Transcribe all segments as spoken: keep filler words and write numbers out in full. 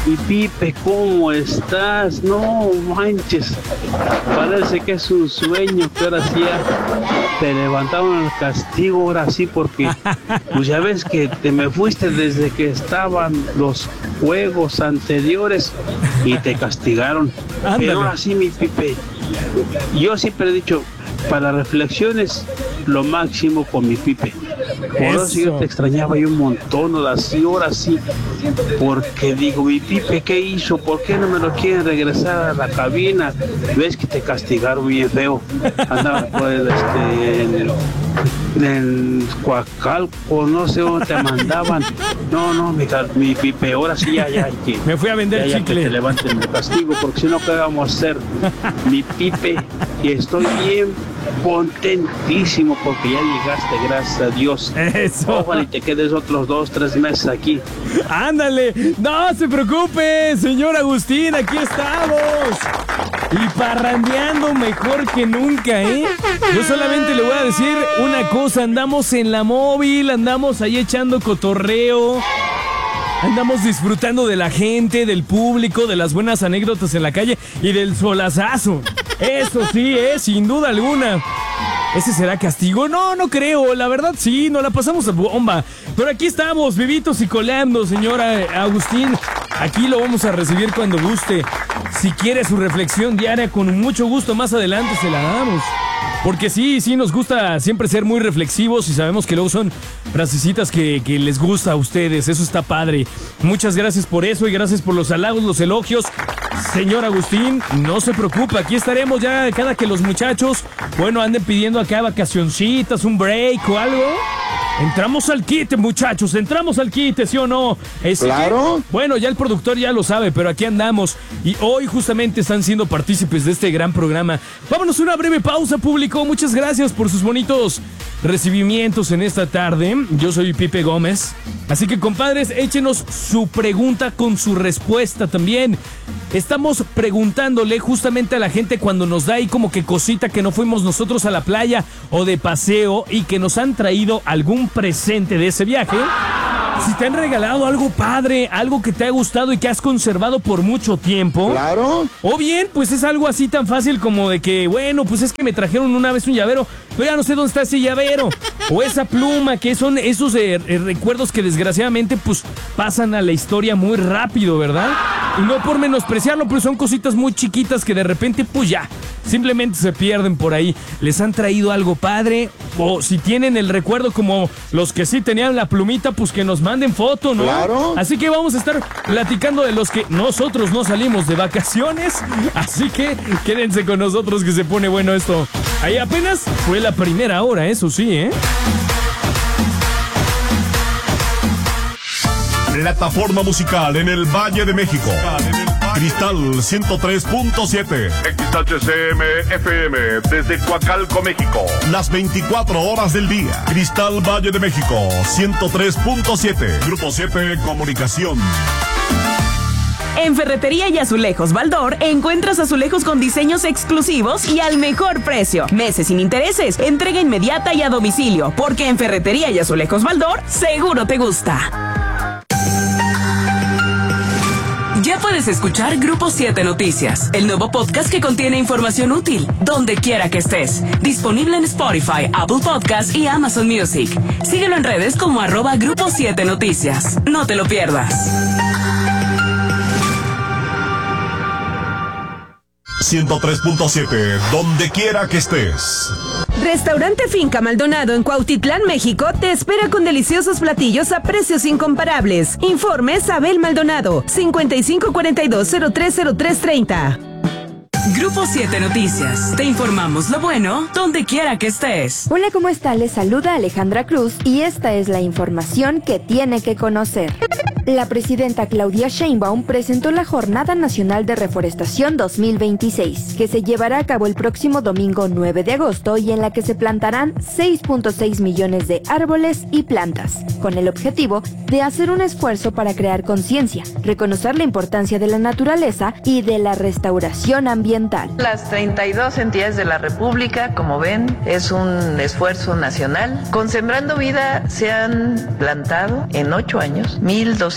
Y Pipe, ¿cómo estás? No manches, parece que es un sueño, que ahora sí ya te levantaron el castigo, ahora sí, porque pues ya ves que te me fuiste desde que estaban los juegos anteriores y te castigaron. Ándale. Pero ahora sí, mi Pipe, yo siempre he dicho, para reflexiones, lo máximo con mi Pipe. Por eso sí yo te extrañaba yo un montón, así, ahora sí, porque digo, mi Pipe, ¿qué hizo? ¿Por qué no me lo quieren regresar a la cabina? Ves que te castigaron bien feo, andaba pues, este, en el, en el Coacalco, no sé dónde te mandaban. No, no, mi, mi Pipe, ahora sí ya, ya, que me fui a vender ya, ya chicle. que te levanten el castigo, porque si no, ¿qué vamos a hacer? Mi Pipe, y estoy bien contentísimo porque ya llegaste, gracias a Dios. Eso. Ojalá y te quedes otros dos, tres meses aquí. Ándale, no se preocupe, señor Agustín, aquí estamos. Y parrandeando mejor que nunca, ¿eh? Yo solamente le voy a decir una cosa, andamos en la móvil, andamos ahí echando cotorreo. Andamos disfrutando de la gente, del público, de las buenas anécdotas en la calle y del solazazo. Eso sí, ¿eh? Sin duda alguna. ¿Ese será castigo? No, no creo. La verdad sí, nos la pasamos a bomba. Pero aquí estamos, vivitos y coleando, señora Agustín. Aquí lo vamos a recibir cuando guste. Si quiere su reflexión diaria, con mucho gusto más adelante se la damos. Porque sí, sí nos gusta siempre ser muy reflexivos y sabemos que luego son frasecitas que, que les gusta a ustedes. Eso está padre. Muchas gracias por eso y gracias por los halagos, los elogios. Señor Agustín, no se preocupe, aquí estaremos ya cada que los muchachos, bueno, anden pidiendo acá vacacioncitas, un break o algo. Entramos al quite, muchachos, entramos al quite, ¿sí o no? ¿Es claro. Que, bueno, ya el productor ya lo sabe, pero aquí andamos. Y hoy justamente están siendo partícipes de este gran programa. Vámonos a una breve pausa, público. Muchas gracias por sus bonitos recibimientos en esta tarde. Yo soy Pipe Gómez. Así que, compadres, échenos su pregunta con su respuesta también. Estamos preguntándole justamente a la gente cuando nos da ahí como que cosita que no fuimos nosotros a la playa o de paseo y que nos han traído algún presente de ese viaje. Si te han regalado algo padre, algo que te ha gustado y que has conservado por mucho tiempo. Claro. O bien, pues es algo así tan fácil como de que, bueno, pues es que me trajeron una vez un llavero, pero ya no sé dónde está ese llavero. O esa pluma, que son esos eh, eh, recuerdos que desgraciadamente pues pasan a la historia muy rápido, ¿verdad? Y no por menospreciarlo, pero son cositas muy chiquitas que de repente pues ya, simplemente se pierden por ahí. ¿Les han traído algo padre? O si tienen el recuerdo como los que sí tenían la plumita, pues que nos manden foto, ¿no? Claro. Así que vamos a estar platicando de los que nosotros no salimos de vacaciones. Así que quédense con nosotros que se pone bueno esto. Ahí apenas fue la primera hora, eso sí, ¿eh? Plataforma musical en el Valle de México. Cristal ciento tres punto siete. X H C M F M desde Coacalco, México. Las veinticuatro horas del día. Cristal Valle de México ciento tres punto siete. Grupo siete Comunicación. En Ferretería y Azulejos Baldor encuentras azulejos con diseños exclusivos y al mejor precio. Meses sin intereses, entrega inmediata y a domicilio, porque en Ferretería y Azulejos Baldor seguro te gusta. Ya puedes escuchar Grupo siete Noticias, el nuevo podcast que contiene información útil, donde quiera que estés. Disponible en Spotify, Apple Podcasts y Amazon Music. Síguelo en redes como arroba Grupo siete Noticias. No te lo pierdas. ciento tres punto siete, donde quiera que estés. Restaurante Finca Maldonado en Cuautitlán, México, te espera con deliciosos platillos a precios incomparables. Informes Abel Maldonado, cincuenta y cinco cuarenta y dos cero tres cero tres treinta. Grupo siete Noticias. Te informamos lo bueno donde quiera que estés. Hola, ¿cómo está? Les saluda Alejandra Cruz y esta es la información que tiene que conocer. La presidenta Claudia Sheinbaum presentó la Jornada Nacional de Reforestación dos mil veintiséis, que se llevará a cabo el próximo domingo nueve de agosto y en la que se plantarán seis punto seis millones de árboles y plantas, con el objetivo de hacer un esfuerzo para crear conciencia, reconocer la importancia de la naturaleza y de la restauración ambiental. Las treinta y dos entidades de la República, como ven, es un esfuerzo nacional. Con Sembrando Vida se han plantado en ocho años mil doscientos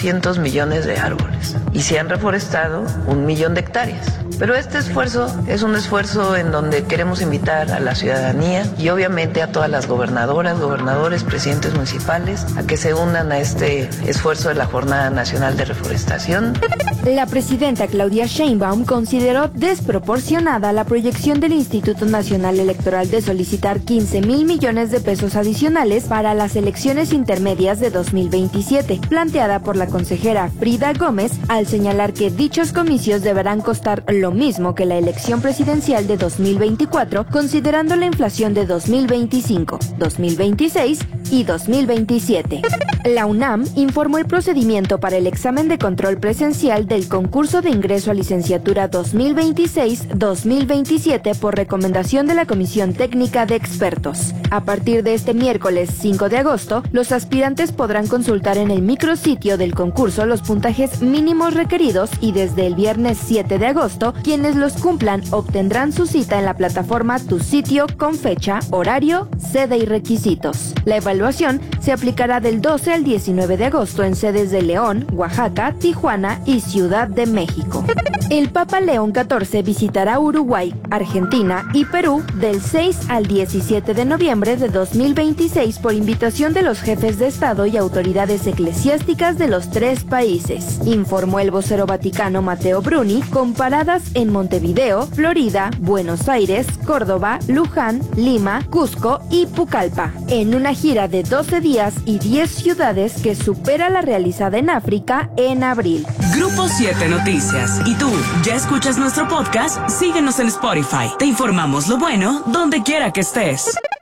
doscientos millones de árboles y se han reforestado un millón de hectáreas. Pero este esfuerzo es un esfuerzo en donde queremos invitar a la ciudadanía y obviamente a todas las gobernadoras, gobernadores, presidentes municipales a que se unan a este esfuerzo de la Jornada Nacional de Reforestación. La presidenta Claudia Sheinbaum consideró desproporcionada la proyección del Instituto Nacional Electoral de solicitar quince mil millones de pesos adicionales para las elecciones intermedias de dos mil veintisiete, planteada por la consejera Frida Gómez, al señalar que dichos comicios deberán costar lo mismo que la elección presidencial de dos mil veinticuatro, considerando la inflación de dos mil veinticinco, dos mil veintiséis y dos mil veintisiete. La UNAM informó el procedimiento para el examen de control presencial del concurso de ingreso a licenciatura dos mil veintiséis dos mil veintisiete por recomendación de la Comisión Técnica de Expertos. A partir de este miércoles cinco de agosto, los aspirantes podrán consultar en el micrositio del concurso los puntajes mínimos requeridos y desde el viernes siete de agosto, quienes los cumplan obtendrán su cita en la plataforma Tu Sitio con fecha, horario, sede y requisitos. La evaluación se aplicará del doce al diecinueve de agosto en sedes de León, Oaxaca, Tijuana y Ciudad de México. El Papa León catorce visitará Uruguay, Argentina y Perú del seis al diecisiete de noviembre de dos mil veintiséis por invitación de los jefes de Estado y autoridades eclesiásticas de los tres países, informó el vocero vaticano Matteo Bruni, con paradas en Montevideo, Florida, Buenos Aires, Córdoba, Luján, Lima, Cusco y Pucallpa, en una gira de doce días y diez ciudades que supera la realizada en África en abril. Grupo siete Noticias. ¿Y tú, ya escuchas nuestro podcast? Síguenos en Spotify. Te informamos lo bueno donde quiera que estés.